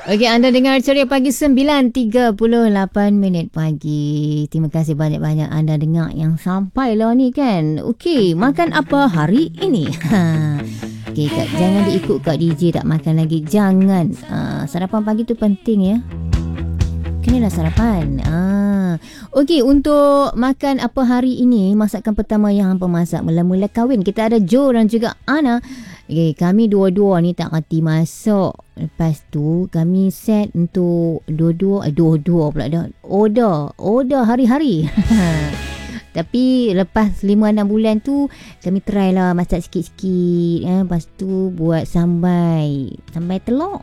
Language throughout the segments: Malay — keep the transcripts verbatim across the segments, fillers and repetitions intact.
Okey, anda dengar Ceria Pagi sembilan tiga puluh lapan minit pagi. Terima kasih banyak-banyak anda dengar yang sampailah ni kan. Okey, makan apa hari ini? Ha. Okey, Kak, jangan diikut Kak D J tak makan lagi. Jangan. Uh, sarapan pagi tu penting ya. Kenalah sarapan. Ah. Okey, untuk makan apa hari ini, masakan pertama yang hampa masak mula-mula kahwin. Kita ada Joe dan juga Ana. Okay, kami dua-dua ni tak reti masak. Lepas tu kami set untuk dua-dua, eh, dua-dua pula dah. Order, order hari-hari. Tapi lepas lima enam bulan tu kami try lah masak sikit-sikit. Eh. Lepas tu buat sambai, sambai telur.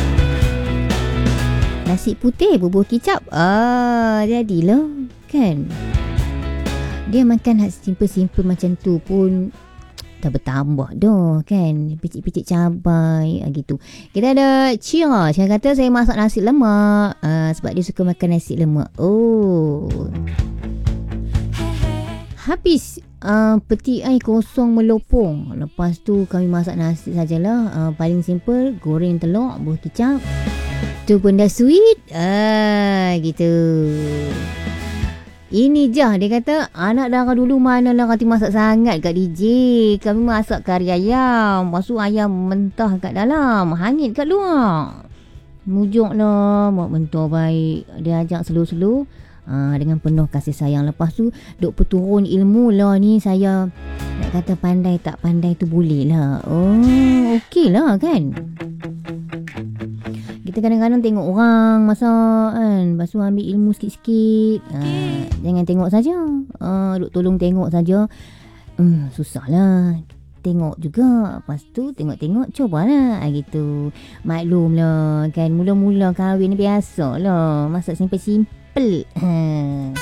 Nasi putih bubur kicap. Ah, jadilah kan. Dia makan hak simple-simple macam tu pun dah bertambah dah kan. Picit-picit cabai gitu. Kita ada Cia. Cia kata saya masak nasi lemak uh, sebab dia suka makan nasi lemak. Oh. Habis uh, peti air kosong melopong. Lepas tu kami masak nasi sajalah. Uh, paling simple, goreng telur, buah kicap. Tu pun dah sweet. Ah, gitu. Ini je dia kata anak dara dulu manalah reti masak sangat kat D J. Kami masak kari ayam. Lepas tu ayam mentah kat dalam, hangit kat luar. Mujuk lah, mak mentah baik. Dia ajak slow-slow uh, dengan penuh kasih sayang. Lepas tu duk peturun ilmu lah ni saya. Nak kata pandai tak pandai tu boleh lah. Oh, okey lah kan. Kita kadang-kadang tengok orang masak kan. Lepas tu ambil ilmu sikit-sikit. Uh, jangan tengok saja. Uh, duk tolong tengok saja. Hmm, susah lah. Tengok juga. Lepas tu tengok-tengok cobalah. Uh, gitu. Maklum lah kan. Mula-mula kahwin ni biasa lah. Masak simple-simple.